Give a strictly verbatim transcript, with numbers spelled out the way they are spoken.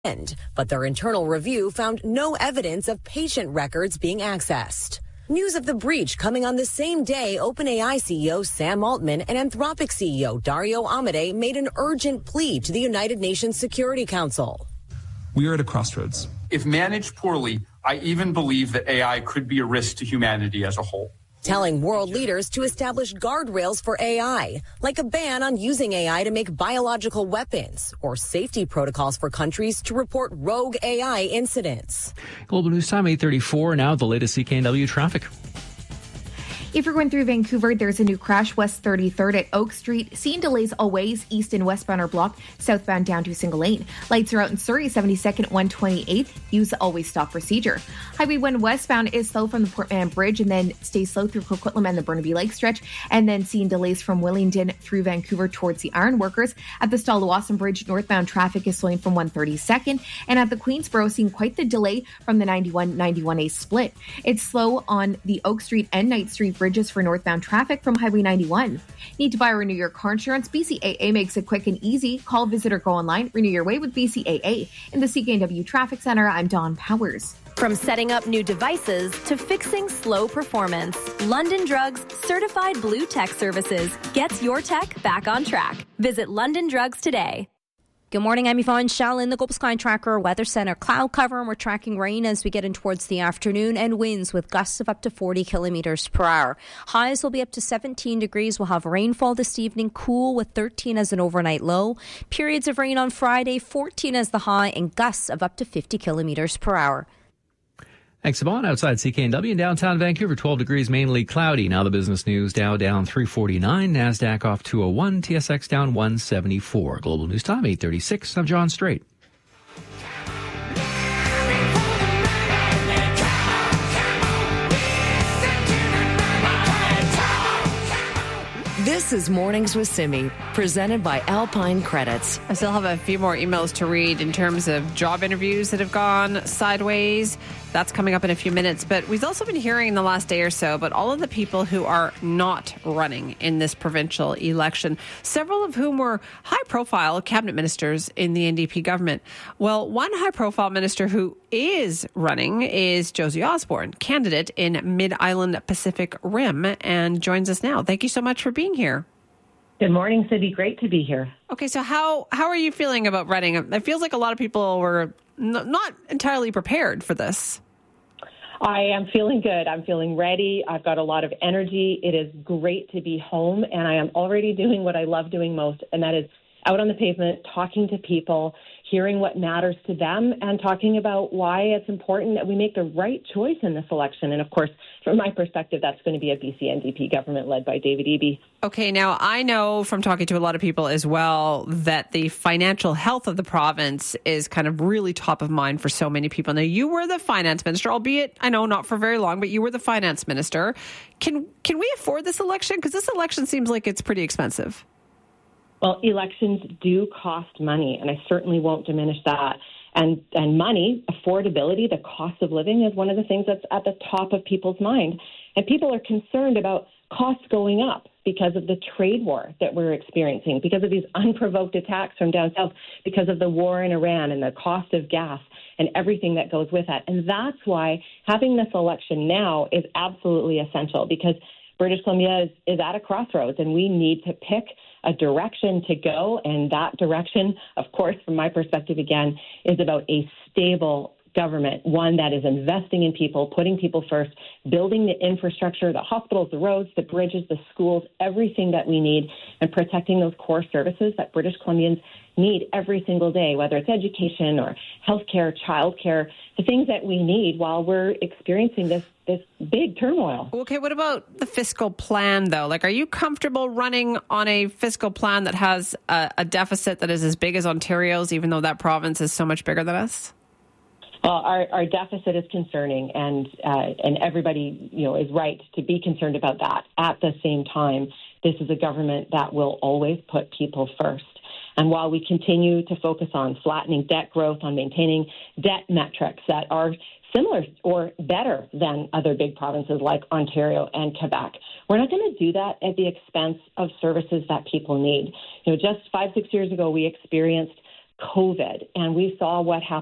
but their internal review found no evidence of patient records being accessed. News of the breach coming on the same day OpenAI C E O Sam Altman and Anthropic C E O Dario Amodei made an urgent plea to the United Nations Security Council. We are at a crossroads. If managed poorly, I even believe that A I could be a risk to humanity as a whole. Telling world leaders to establish guardrails for A I, like a ban on using A I to make biological weapons or safety protocols for countries to report rogue A I incidents. Global News Time, eight thirty-four. Now the latest C K N W traffic. If you're going through Vancouver, there's a new crash west thirty-third at Oak Street. Seeing delays always. East and westbound are blocked. Southbound down to single lane. Lights are out in Surrey, seventy-second, one twenty-eighth. Use always stop procedure. Highway one westbound is slow from the Portman Bridge and then stays slow through Coquitlam and the Burnaby Lake stretch. And then seeing delays from Willingdon through Vancouver towards the Ironworkers. At the Stallawasam Bridge, northbound traffic is slowing from one thirty-second. And at the Queensboro, seeing quite the delay from the ninety-one ninety-one A split. It's slow on the Oak Street and Knight Street bridges for northbound traffic from Highway ninety-one. Need to buy or renew your car insurance? B C A A makes it quick and easy. Call, visit, or go online. Renew your way with B C A A. In the C K N W Traffic Center, I'm Dawn Powers. From setting up new devices to fixing slow performance, London Drugs Certified Blue Tech Services gets your tech back on track. Visit London Drugs today. Good morning, I'm Yvonne Schell in the Global Sky Tracker Weather Center. Cloud cover, and we're tracking rain as we get in towards the afternoon, and winds with gusts of up to forty kilometers per hour. Highs will be up to seventeen degrees. We'll have rainfall this evening, cool with thirteen as an overnight low. Periods of rain on Friday, fourteen as the high, and gusts of up to fifty kilometers per hour. Thanks, Yvonne. Outside C K N W in downtown Vancouver, twelve degrees, mainly cloudy. Now the business news. Dow down three forty-nine, NASDAQ off two oh one, T S X down one seventy-four. Global News Time, eight thirty-six. I'm John Strait. This is Mornings with Simi, presented by Alpine Credits. I still have a few more emails to read in terms of job interviews that have gone sideways. That's coming up in a few minutes. But we've also been hearing in the last day or so about all of the people who are not running in this provincial election, several of whom were high-profile cabinet ministers in the N D P government. Well, one high-profile minister who is running is Josie Osborne, candidate in Mid-Island Pacific Rim, and joins us now. Thank you so much for being here. Good morning, Cindy. Great to be here. Okay, so how how are you feeling about running? It feels like a lot of people were n- not entirely prepared for this. I am feeling good. I'm feeling ready. I've got a lot of energy. It is great to be home, and I am already doing what I love doing most, and that is out on the pavement, talking to people, hearing what matters to them, and talking about why it's important that we make the right choice in this election. And of course, from my perspective, that's going to be a B C N D P government led by David Eby. Okay, now I know from talking to a lot of people as well that the financial health of the province is kind of really top of mind for so many people. Now, you were the finance minister, albeit, I know, not for very long, but you were the finance minister. Can can we afford this election? Because this election seems like it's pretty expensive. Well, elections do cost money, and I certainly won't diminish that. And and money, affordability, the cost of living is one of the things that's at the top of people's mind. And people are concerned about costs going up because of the trade war that we're experiencing, because of these unprovoked attacks from down south, because of the war in Iran and the cost of gas and everything that goes with that. And that's why having this election now is absolutely essential, because British Columbia is, is at a crossroads, and we need to pick a direction to go. And that direction, of course, from my perspective, again, is about a stable government, one that is investing in people, putting people first, building the infrastructure, the hospitals, the roads, the bridges, the schools, everything that we need, and protecting those core services that British Columbians need every single day, whether it's education or healthcare, childcare, the things that we need while we're experiencing this this big turmoil. Okay, what about the fiscal plan, though? Like, are you comfortable running on a fiscal plan that has a, a deficit that is as big as Ontario's, even though that province is so much bigger than us? Well, our, our deficit is concerning, and uh, and everybody, you know, is right to be concerned about that. At the same time, this is a government that will always put people first. And while we continue to focus on flattening debt growth, on maintaining debt metrics that are similar or better than other big provinces like Ontario and Quebec, we're not going to do that at the expense of services that people need. You know, just five, six years ago, we experienced COVID, and we saw what happened